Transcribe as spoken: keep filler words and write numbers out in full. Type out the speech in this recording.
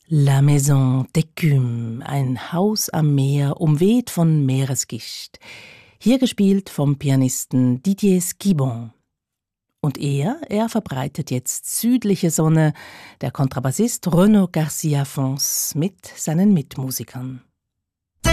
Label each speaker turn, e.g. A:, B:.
A: La Maison d'Écume, ein Haus am Meer, umweht von Meeresgischt. Hier gespielt vom Pianisten Didier Squibon. Und er, er verbreitet jetzt südliche Sonne, der Kontrabassist Renaud Garcia Fons mit seinen Mitmusikern.